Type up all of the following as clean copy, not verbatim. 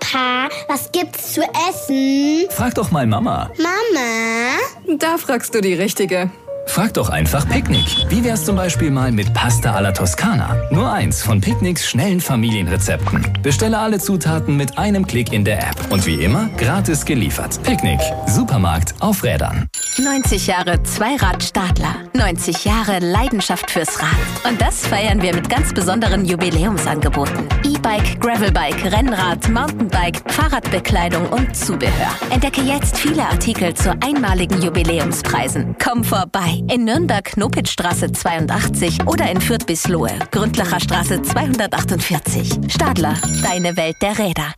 Papa, was gibt's zu essen? Frag doch mal Mama. Mama? Da fragst du die Richtige. Frag doch einfach Picknick. Wie wär's zum Beispiel mal mit Pasta alla Toskana? Nur eins von Picknicks schnellen Familienrezepten. Bestelle alle Zutaten mit einem Klick in der App. Und wie immer, gratis geliefert. Picknick. Supermarkt auf Rädern. 90 Jahre Zweirad-Stadler. 90 Jahre Leidenschaft fürs Rad. Und das feiern wir mit ganz besonderen Jubiläumsangeboten. E-Bike, Gravelbike, Rennrad, Mountainbike, Fahrradbekleidung und Zubehör. Entdecke jetzt viele Artikel zu einmaligen Jubiläumspreisen. Komm vorbei. In Nürnberg Knopitzstraße 82 oder in Fürth Bislohe, Gründlacher Straße 248. Stadler, deine Welt der Räder.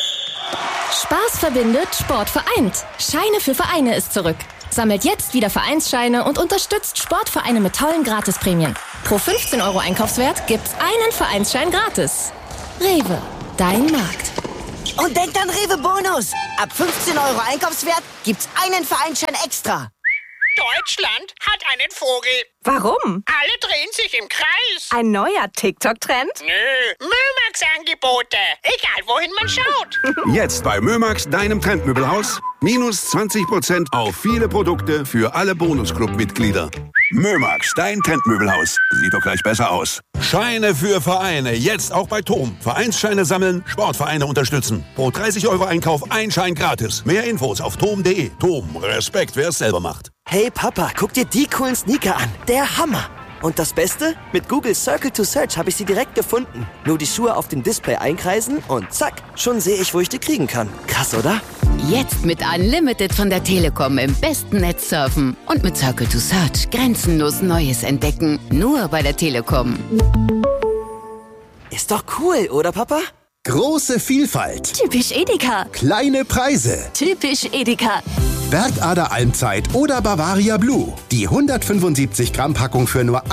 Spaß verbindet, Sport vereint. Scheine für Vereine ist zurück. Sammelt jetzt wieder Vereinsscheine und unterstützt Sportvereine mit tollen Gratisprämien. Pro 15 € Einkaufswert gibt's einen Vereinsschein gratis. Rewe, dein Markt. Und denkt an Rewe Bonus. Ab 15 € Einkaufswert gibt's einen Vereinsschein extra. Deutschland hat einen Vogel. Warum? Alle drehen sich im Kreis. Ein neuer TikTok-Trend? Nö, Mömax-Angebote. Egal, wohin man schaut. Jetzt bei Mömax, deinem Trendmöbelhaus. Minus 20% auf viele Produkte für alle Bonusclub-Mitglieder. Mömax, dein Trendmöbelhaus. Sieht doch gleich besser aus. Scheine für Vereine. Jetzt auch bei TOM. Vereinsscheine sammeln, Sportvereine unterstützen. Pro 30 € Einkauf ein Schein gratis. Mehr Infos auf tom.de. TOM, Respekt, wer es selber macht. Hey Papa, guck dir die coolen Sneaker an. Der Hammer. Und das Beste? Mit Google Circle to Search habe ich sie direkt gefunden. Nur die Schuhe auf dem Display einkreisen und zack, schon sehe ich, wo ich die kriegen kann. Krass, oder? Jetzt mit Unlimited von der Telekom im besten Netz surfen. Und mit Circle to Search grenzenlos Neues entdecken. Nur bei der Telekom. Ist doch cool, oder Papa? Große Vielfalt. Typisch Edeka. Kleine Preise. Typisch Edeka. Bergader Almzeit oder Bavaria Blue. Die 175 Gramm Packung für nur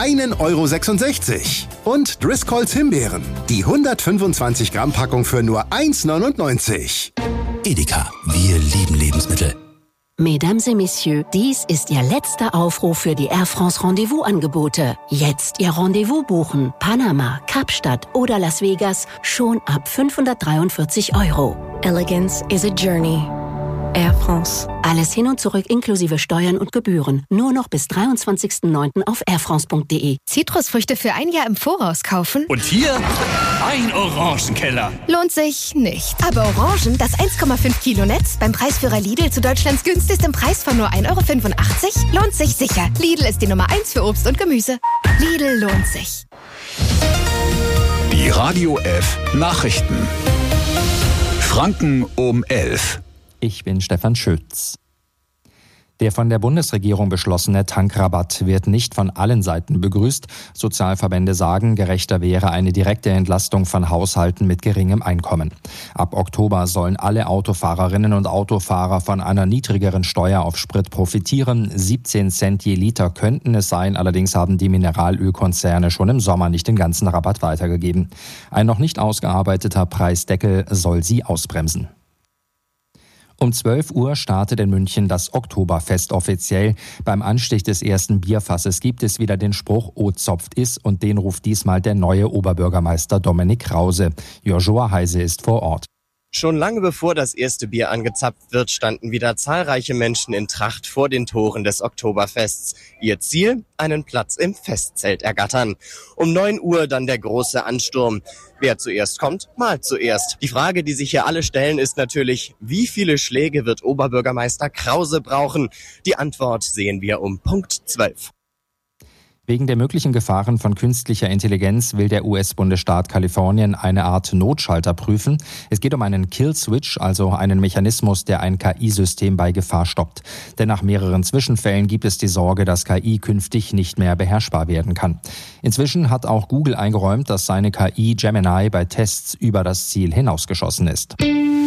1,66 €. Und Driscolls Himbeeren. Die 125 Gramm Packung für nur 1,99 €. Edeka. Wir lieben Lebensmittel. Mesdames et Messieurs, dies ist Ihr letzter Aufruf für die Air France Rendezvous-Angebote. Jetzt Ihr Rendezvous buchen. Panama, Kapstadt oder Las Vegas schon ab 543 €. Elegance is a journey. Air France. Alles hin und zurück inklusive Steuern und Gebühren. Nur noch bis 23.09. auf airfrance.de. Zitrusfrüchte für ein Jahr im Voraus kaufen? Und hier ein Orangenkeller. Lohnt sich nicht. Aber Orangen, das 1,5 Kilo Netz, beim Preisführer Lidl zu Deutschlands günstigstem Preis von nur 1,85 €, lohnt sich sicher. Lidl ist die Nummer 1 für Obst und Gemüse. Lidl lohnt sich. Die Radio F Nachrichten. Franken um 11. Ich bin Stefan Schütz. Der von der Bundesregierung beschlossene Tankrabatt wird nicht von allen Seiten begrüßt. Sozialverbände sagen, gerechter wäre eine direkte Entlastung von Haushalten mit geringem Einkommen. Ab Oktober sollen alle Autofahrerinnen und Autofahrer von einer niedrigeren Steuer auf Sprit profitieren. 17 Cent je Liter könnten es sein. Allerdings haben die Mineralölkonzerne schon im Sommer nicht den ganzen Rabatt weitergegeben. Ein noch nicht ausgearbeiteter Preisdeckel soll sie ausbremsen. Um 12 Uhr startet in München das Oktoberfest offiziell. Beim Anstich des ersten Bierfasses gibt es wieder den Spruch "O zopft is" und den ruft diesmal der neue Oberbürgermeister Dominik Krause. Joshua Heise ist vor Ort. Schon lange bevor das erste Bier angezapft wird, standen wieder zahlreiche Menschen in Tracht vor den Toren des Oktoberfests. Ihr Ziel? Einen Platz im Festzelt ergattern. Um 9 Uhr dann der große Ansturm. Wer zuerst kommt, malt zuerst. Die Frage, die sich hier alle stellen, ist natürlich, wie viele Schläge wird Oberbürgermeister Krause brauchen? Die Antwort sehen wir um Punkt 12. Wegen der möglichen Gefahren von künstlicher Intelligenz will der US-Bundesstaat Kalifornien eine Art Notschalter prüfen. Es geht um einen Kill-Switch, also einen Mechanismus, der ein KI-System bei Gefahr stoppt. Denn nach mehreren Zwischenfällen gibt es die Sorge, dass KI künftig nicht mehr beherrschbar werden kann. Inzwischen hat auch Google eingeräumt, dass seine KI Gemini bei Tests über das Ziel hinausgeschossen ist.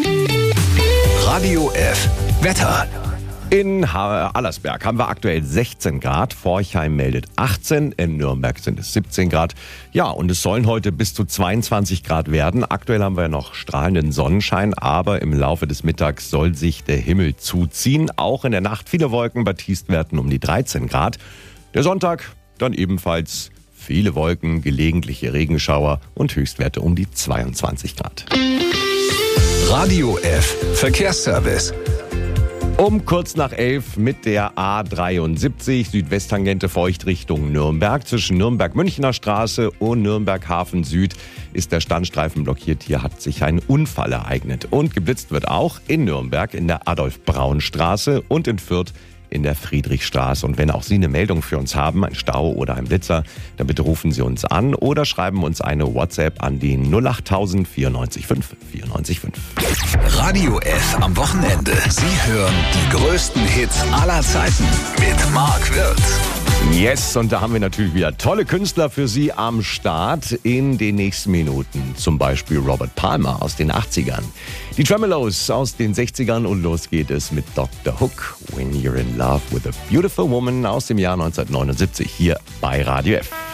Radio F Wetter. In Allersberg haben wir aktuell 16 Grad, Forchheim meldet 18, in Nürnberg sind es 17 Grad. Ja, und es sollen heute bis zu 22 Grad werden. Aktuell haben wir noch strahlenden Sonnenschein, aber im Laufe des Mittags soll sich der Himmel zuziehen. Auch in der Nacht viele Wolken, bei Tiefstwerten um die 13 Grad. Der Sonntag dann ebenfalls viele Wolken, gelegentliche Regenschauer und Höchstwerte um die 22 Grad. Radio F. Verkehrsservice. Um kurz nach 11 mit der A73 Südwesttangente feucht Richtung Nürnberg. Zwischen Nürnberg-Münchner Straße und Nürnberg-Hafen Süd ist der Standstreifen blockiert. Hier hat sich ein Unfall ereignet. Und geblitzt wird auch in Nürnberg in der Adolf-Braun-Straße und in Fürth in der Friedrichstraße. Und wenn auch Sie eine Meldung für uns haben, ein Stau oder ein Blitzer, dann bitte rufen Sie uns an oder schreiben uns eine WhatsApp an die 08000 94 5 94 5. Radio F am Wochenende. Sie hören die größten Hits aller Zeiten mit Marc Wirth. Yes, und da haben wir natürlich wieder tolle Künstler für Sie am Start in den nächsten Minuten. Zum Beispiel Robert Palmer aus den 80ern, die Tremeloes aus den 60ern und los geht es mit Dr. Hook, When You're in Love with a Beautiful Woman aus dem Jahr 1979 hier bei Radio F.